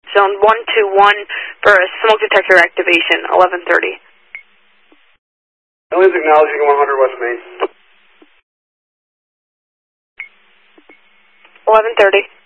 Zone 121 for a smoke detector activation, 1130. Aliens acknowledging 100 West Main. 1130.